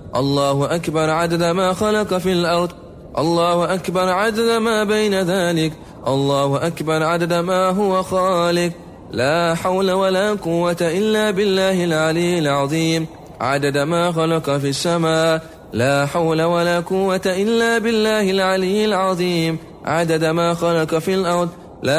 الله أكبر عدد ما خلق في الأرض. الله أكبر عدد ما بين ذلك. الله أكبر عدد ما هو خالق. لا حول ولا قوة إلا بالله العلي العظيم. عدد ما خلق في السماء. لا حول ولا قوة إلا بالله العلي العظيم. عدد ما خلق في الأرض.